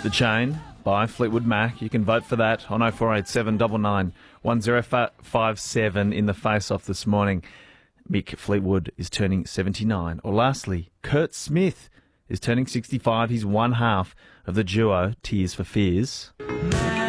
The Chain by Fleetwood Mac. You can vote for that on 0487 99 1057 in the face-off this morning. Mick Fleetwood is turning 79. Or lastly, Kurt Smith is turning 65. He's one half of the duo Tears for Fears.